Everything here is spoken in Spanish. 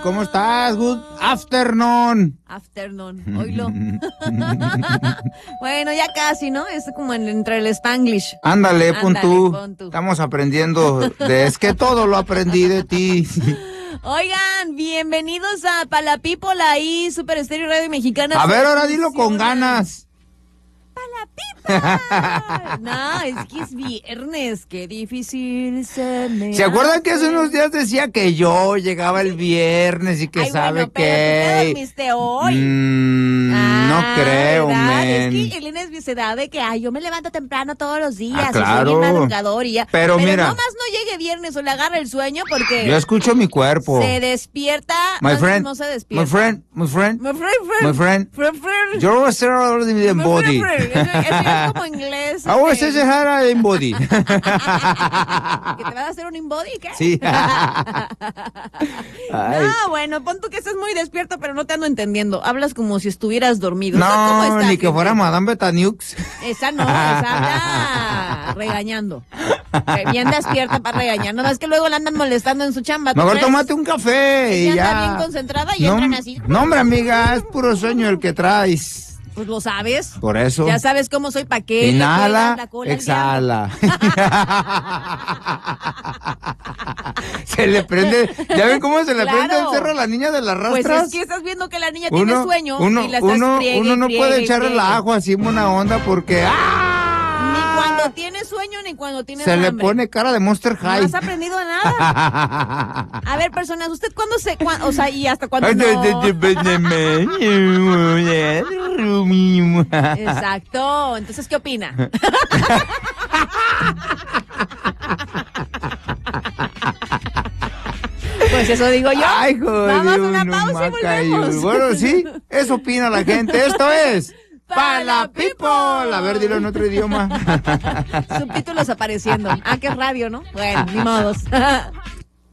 ¿cómo estás? Good afternoon. Oílo. Bueno, ya casi, ¿no? Es como entre el Spanglish. Ándale, pon tú. Pon tú. Estamos aprendiendo es que todo lo aprendí de ti. Oigan, bienvenidos a Pala People, ahí, Super Estéreo Radio Mexicana. A ver, ahora dilo con ganas. No, es que es viernes, qué difícil se me ¿Se acuerdan hace? que hace unos días decía que yo llegaba el viernes y que Ay, sabe bueno, pero tú te qué? dormiste hoy. No creo, ¿verdad? men. Es que el Inés se da de que yo me levanto temprano todos los días, Ah, claro. y soy bien madrugador y ya. Pero mira, nomás no llegue viernes o le agarra el sueño porque yo escucho mi cuerpo. se despierta, My más friend, no se despierta. my friend, My friend. you're already in body. Eso es como inglés. I was in body. ¿Que te vas a hacer un in-body? ¿Qué? Sí. Ay. No, bueno, pon tú que estás muy despierto, pero no te ando entendiendo. Hablas como si estuvieras dormido. ¿Cómo No, estás, ni que gente? fuera Madame Betaniux. Esa no, esa anda regañando. Bien despierta para regañar. No es que luego la andan molestando en su chamba. ¿tú Mejor crees? tómate un café y Ella ya. anda bien concentrada y no, entran así. No, hombre, amiga, es puro sueño el que traes. Pues lo sabes. Por eso. Ya sabes cómo soy, ¿para qué? Inhala, la cola al exhala. Se le prende. ¿Ya ven cómo se le Claro. prende el cerro a la niña de las Pues rastras? es que estás viendo que la niña tiene sueño y la estás uno no friegue, puede echar friegue. relajo así en buena onda porque Ni cuando tiene sueño ni cuando tiene se hambre. le pone cara de Monster No High. has aprendido nada. A ver, personas, ¿usted o sea, y hasta cuándo no? Exacto. Entonces, ¿qué opina? Pues eso digo yo. Ay, joder, vamos a una no pausa y macayo. volvemos. Bueno, sí, eso opina la gente. Esto es Pala People. A ver, dilo en otro idioma. Subtítulos apareciendo. Que es radio, ¿no? Bueno, ni modos.